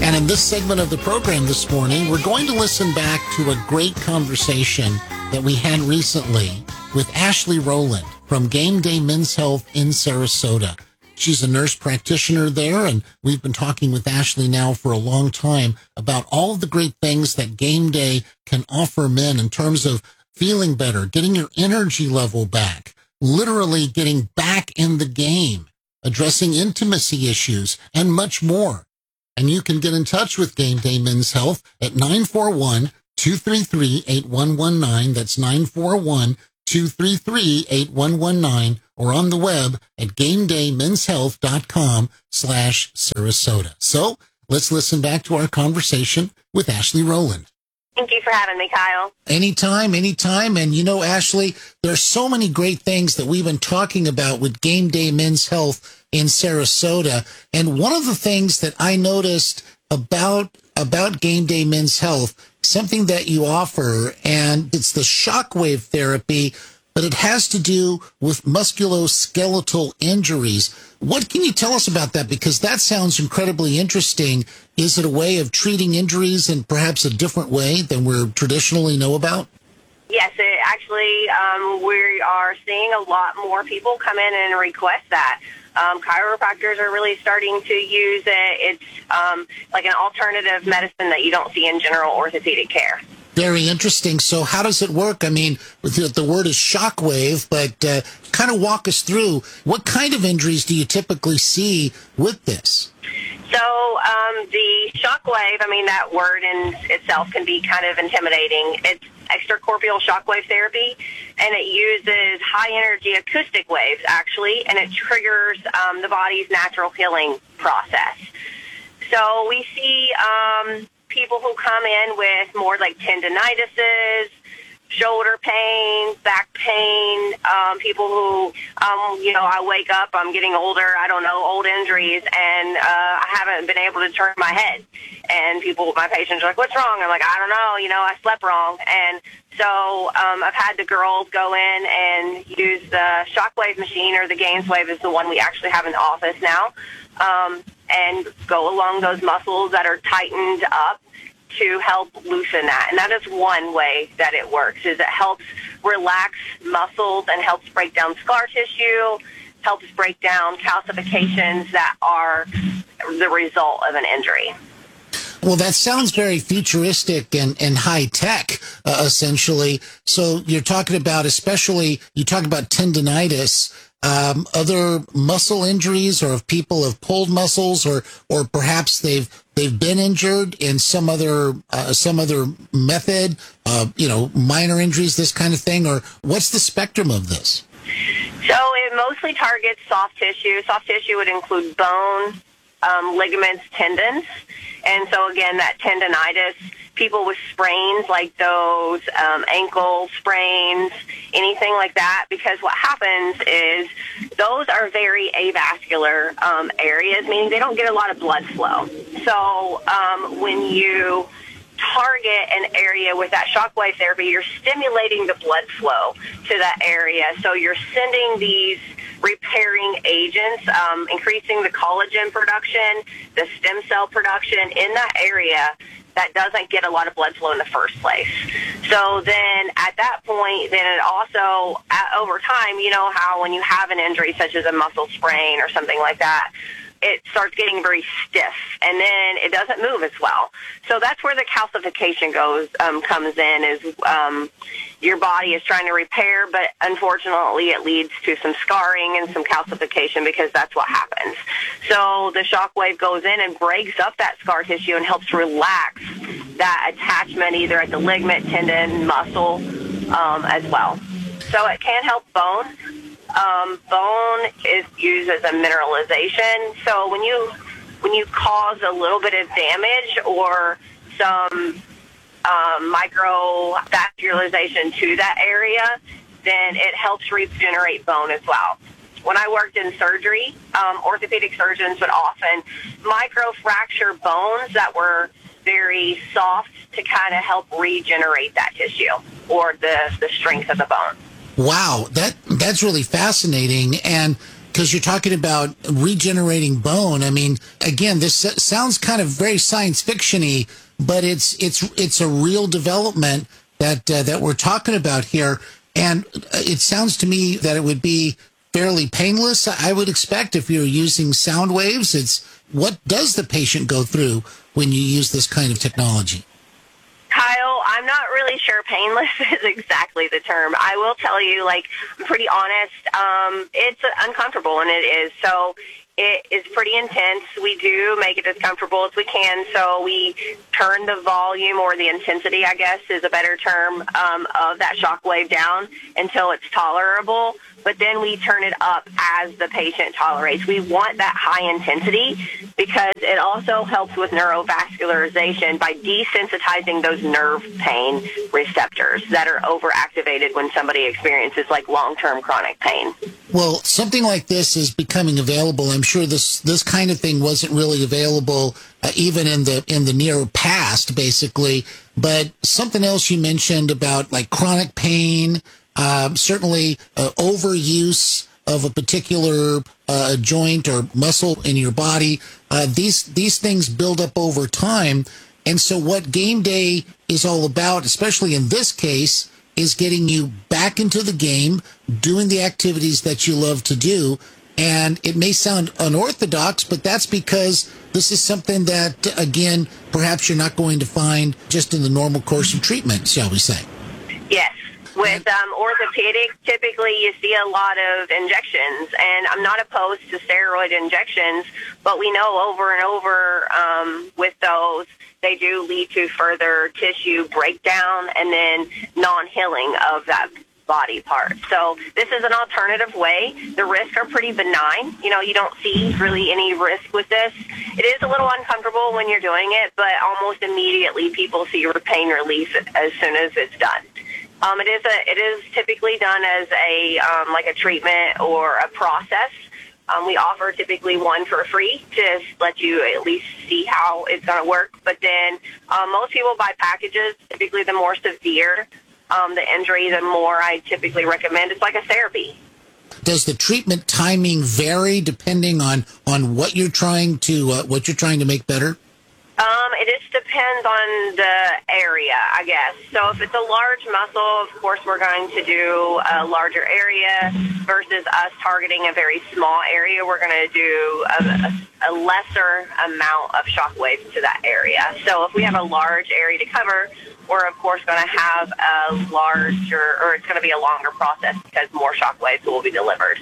And in this segment of the program this morning, we're going to listen back to a great conversation that we had recently with Ashley Rowland from Game Day Men's Health in Sarasota. She's a nurse practitioner there, and we've been talking with Ashley now for a long time about all of the great things that Game Day can offer men in terms of feeling better, getting your energy level back, literally getting back in the game, addressing intimacy issues, and much more. And you can get in touch with Game Day Men's Health at 941-233-8119. That's 941-233-8119, or on the web at gamedaymenshealth.com/Sarasota. So let's listen back to our conversation with Ashley Rowland. Thank you for having me, Kyle. Anytime. And you know, Ashley, there's so many great things that we've been talking about with Game Day Men's Health in Sarasota. And one of the things that I noticed about Game Day Men's Health, something that you offer, and it's the shockwave therapy, but it has to do with musculoskeletal injuries. What can you tell us about that? Because that sounds incredibly interesting. Is it a way of treating injuries in perhaps a different way than we traditionally know about? Yes, we are seeing a lot more people come in and request that. Chiropractors are really starting to use it. It's like an alternative medicine that you don't see in general orthopedic care. Very interesting. So how does it work? I mean, the word is shockwave, but kind of walk us through what kind of injuries do you typically see with this? So the shockwave, that word in itself can be kind of intimidating. It's extracorporeal shockwave therapy, and it uses high-energy acoustic waves, actually, and it triggers the body's natural healing process. So we see people who come in with more like tendinitises, shoulder pain, back pain, people who, I wake up, I'm getting older, old injuries, and I haven't been able to turn my head. And my patients are like, what's wrong? I'm like, I don't know, I slept wrong. And so I've had the girls go in and use the shockwave machine, or the Gainswave is the one we actually have in the office now, and go along those muscles that are tightened up to help loosen that. And that is one way that it works, is it helps relax muscles and helps break down scar tissue, helps break down calcifications that are the result of an injury. Well, that sounds very futuristic and high-tech, essentially. So you're talking about, you talk about tendinitis, other muscle injuries, or if people have pulled muscles, or perhaps they've been injured in some other method, minor injuries, this kind of thing, or what's the spectrum of this? So it mostly targets soft tissue. Soft tissue would include bone, ligaments, tendons. And so, again, that tendinitis, people with sprains like those, ankle sprains, anything like that, because what happens is those are very avascular areas, meaning they don't get a lot of blood flow. So when you target an area with that shockwave therapy, you're stimulating the blood flow to that area. So you're sending these repairing agents, increasing the collagen production, the stem cell production in that area that doesn't get a lot of blood flow in the first place. So then at that point, then it also, over time, you know how when you have an injury such as a muscle sprain or something like that, it starts getting very stiff, and then it doesn't move as well. So that's where the calcification comes in, is your body is trying to repair, but unfortunately it leads to some scarring and some calcification, because that's what happens. So the shockwave goes in and breaks up that scar tissue and helps relax that attachment, either at the ligament, tendon, muscle, as well. So it can help bone. Bone is used as a mineralization. So when you cause a little bit of damage or some microvascularization to that area, then it helps regenerate bone as well. When I worked in surgery, orthopedic surgeons would often microfracture bones that were very soft to kind of help regenerate that tissue or the strength of the bone. Wow, that's really fascinating. And because you're talking about regenerating bone. I mean, again, this sounds kind of very science fiction-y, but it's a real development that we're talking about here. And it sounds to me that it would be fairly painless. I would expect if you're using sound waves, what does the patient go through when you use this kind of technology? Kyle, I'm not really sure painless is exactly the term. I will tell you, I'm pretty honest, it's uncomfortable, and it is. So it is pretty intense. We do make it as comfortable as we can. So we turn the volume, or the intensity, I guess is a better term, of that shock wave down until it's tolerable. But then we turn it up as the patient tolerates. We want that high intensity because it also helps with neurovascularization by desensitizing those nerve pain receptors that are overactivated when somebody experiences long-term chronic pain. Well, something like this is becoming available. I'm sure this kind of thing wasn't really available even in the near past, basically. But something else you mentioned about chronic pain, certainly overuse of a particular joint or muscle in your body. These things build up over time. And so what Game Day is all about, especially in this case, is getting you back into the game, doing the activities that you love to do. And it may sound unorthodox, but that's because this is something that, again, perhaps you're not going to find just in the normal course of treatment, shall we say. Yes. With orthopedic, typically you see a lot of injections, and I'm not opposed to steroid injections, but we know over and over with those, they do lead to further tissue breakdown and then non-healing of that body part. So this is an alternative way. The risks are pretty benign. You don't see really any risk with this. It is a little uncomfortable when you're doing it, but almost immediately people see your pain relief as soon as it's done. It is typically done as a treatment or a process. We offer typically one for free to let you at least see how it's going to work. But then most people buy packages. Typically, the more severe the injury, the more I typically recommend. It's like a therapy. Does the treatment timing vary depending on what you're trying to make better? It just depends on the area, I guess. So if it's a large muscle, of course, we're going to do a larger area versus us targeting a very small area. We're going to do a lesser amount of shock waves to that area. So if we have a large area to cover, we're, of course, going to have a larger, or it's going to be a longer process because more shock waves will be delivered.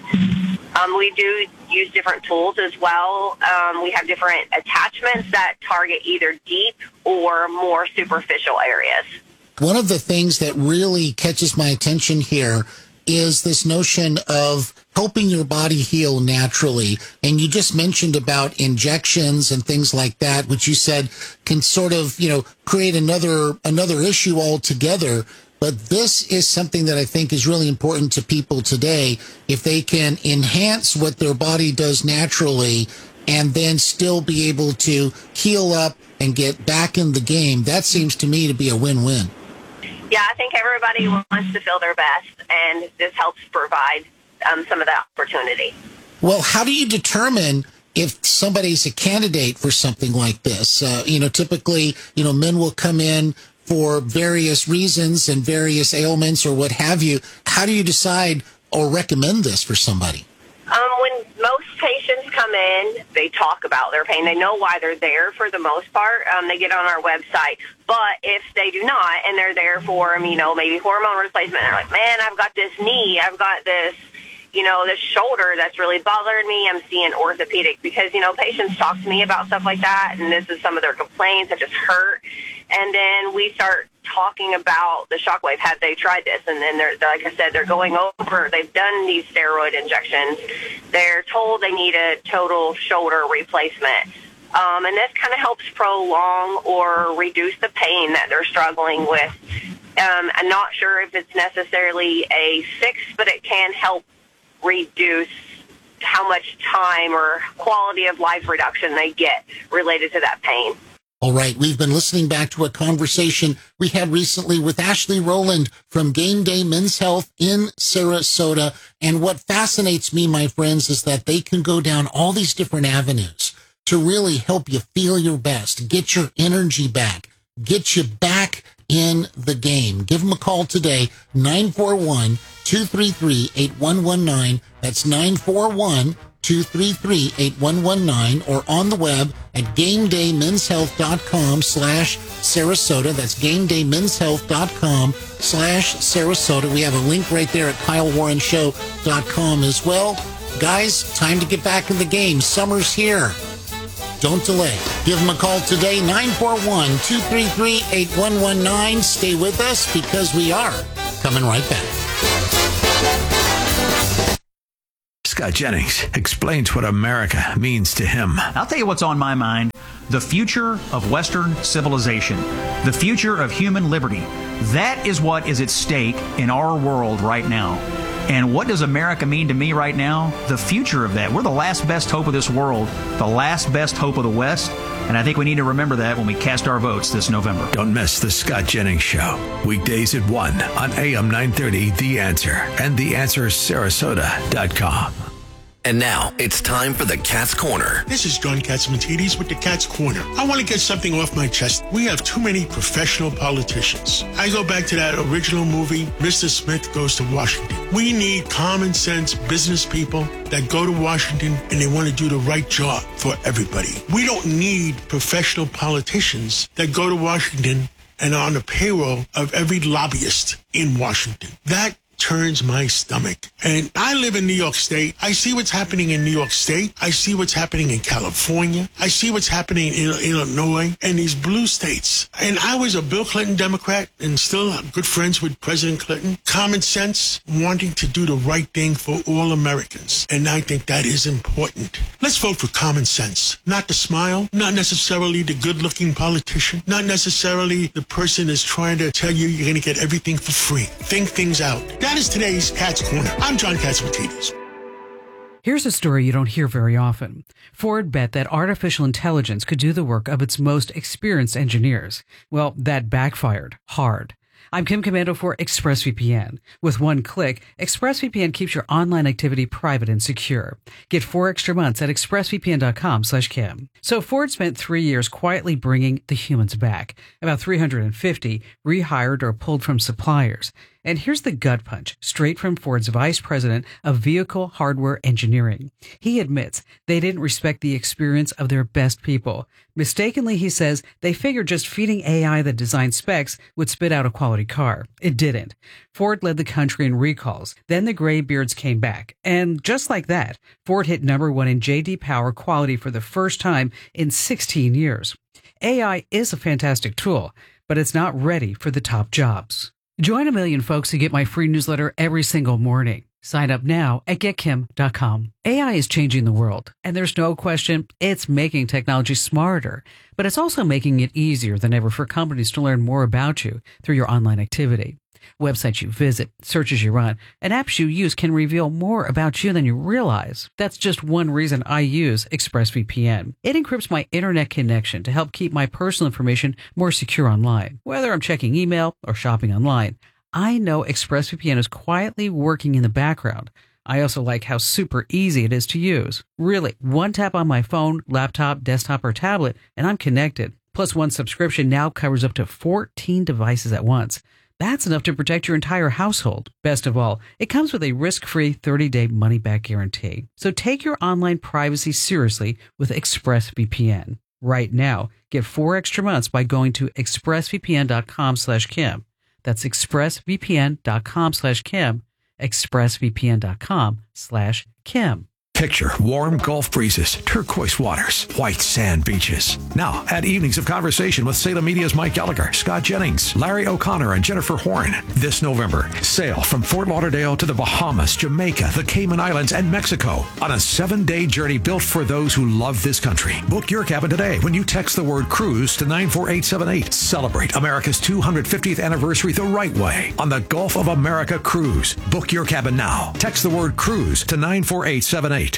We do use different tools as well. We have different attachments that target either deep or more superficial areas. One of the things that really catches my attention here is this notion of helping your body heal naturally. And you just mentioned about injections and things like that, which you said can sort of, create another issue altogether. But this is something that I think is really important to people today. If they can enhance what their body does naturally and then still be able to heal up and get back in the game, that seems to me to be a win-win. Yeah, I think everybody wants to feel their best, and this helps provide some of that opportunity. Well, how do you determine if somebody's a candidate for something like this? Typically, men will come in for various reasons and various ailments or what have you. How do you decide or recommend this for somebody? When most patients come in, they talk about their pain. They know why they're there for the most part. They get on our website. But if they do not, and they're there for, maybe hormone replacement, they're like, man, I've got this knee, I've got this, this shoulder that's really bothering me, I'm seeing orthopedic. Because, patients talk to me about stuff like that, and this is some of their complaints that just hurt. And then we start talking about the shockwave. Have they tried this? And then, like I said, they're going over, they've done these steroid injections. They're told they need a total shoulder replacement. And this kind of helps prolong or reduce the pain that they're struggling with. I'm not sure if it's necessarily a fix, but it can help reduce how much time or quality of life reduction they get related to that pain. All right, we've been listening back to a conversation we had recently with Ashley Rowland from Game Day Men's Health in Sarasota. And what fascinates me, my friends, is that they can go down all these different avenues to really help you feel your best, get your energy back, get you back in the game. Give them a call today, 941-233-8119. That's 941-233-8119, or on the web at GameDayMen'sHealth.com/Sarasota. That's GameDayMen'sHealth.com/Sarasota. We have a link right there at KyleWarrenShow.com as well. Guys, time to get back in the game. Summer's here. Don't delay. Give them a call today, 941-233-8119. Stay with us because we are coming right back. Scott Jennings explains what America means to him. I'll tell you what's on my mind. The future of Western civilization. The future of human liberty. That is what is at stake in our world right now. And what does America mean to me right now? The future of that. We're the last best hope of this world, the last best hope of the West, and I think we need to remember that when we cast our votes this November. Don't miss the Scott Jennings Show, weekdays at 1 on AM 930, The Answer, and TheAnswerSarasota.com. And now, it's time for the Cat's Corner. This is John Catsimatidis with the Cat's Corner. I want to get something off my chest. We have too many professional politicians. I go back to that original movie, Mr. Smith Goes to Washington. We need common sense business people that go to Washington and they want to do the right job for everybody. We don't need professional politicians that go to Washington and are on the payroll of every lobbyist in Washington. That turns my stomach. And I live in New York State. I see what's happening in New York State. I see what's happening in California. I see what's happening in Illinois and these blue states. And I was a Bill Clinton Democrat and still good friends with President Clinton. Common sense, wanting to do the right thing for all Americans. And I think that is important. Let's vote for common sense. Not the smile, not necessarily the good-looking politician, not necessarily the person that's trying to tell you you're going to get everything for free. Think things out. That is today's Cat's Corner. I'm John Catsimatidis. Here's a story you don't hear very often. Ford bet that artificial intelligence could do the work of its most experienced engineers. Well, that backfired hard. I'm Kim Commando for ExpressVPN. With one click, ExpressVPN keeps your online activity private and secure. Get 4 extra months at expressvpn.com/Kim. So Ford spent 3 years quietly bringing the humans back. About 350 rehired or pulled from suppliers. And here's the gut punch, straight from Ford's vice president of vehicle hardware engineering. He admits they didn't respect the experience of their best people. Mistakenly, he says, they figured just feeding AI the design specs would spit out a quality car. It didn't. Ford led the country in recalls. Then the graybeards came back. And just like that, Ford hit #1 in J.D. Power quality for the first time in 16 years. AI is a fantastic tool, but it's not ready for the top jobs. Join a million folks who get my free newsletter every single morning. Sign up now at getkim.com. AI is changing the world, and there's no question it's making technology smarter, but it's also making it easier than ever for companies to learn more about you through your online activity. Websites you visit, searches you run, and apps you use can reveal more about you than you realize. That's just one reason I use ExpressVPN. It encrypts my internet connection to help keep my personal information more secure online. Whether I'm checking email or shopping online, I know ExpressVPN is quietly working in the background. I also like how super easy it is to use. Really, one tap on my phone, laptop, desktop, or tablet, and I'm connected. Plus, one subscription now covers up to 14 devices at once. That's enough to protect your entire household. Best of all, it comes with a risk-free 30-day money-back guarantee. So take your online privacy seriously with ExpressVPN. Right now, get 4 extra months by going to expressvpn.com/Kim. That's expressvpn.com/Kim. expressvpn.com/Kim. Picture warm Gulf breezes, turquoise waters, white sand beaches. Now, add evenings of conversation with Salem Media's Mike Gallagher, Scott Jennings, Larry O'Connor, and Jennifer Horn. This November, sail from Fort Lauderdale to the Bahamas, Jamaica, the Cayman Islands, and Mexico on a 7-day journey built for those who love this country. Book your cabin today when you text the word cruise to 94878. Celebrate America's 250th anniversary the right way on the Gulf of America Cruise. Book your cabin now. Text the word cruise to 94878.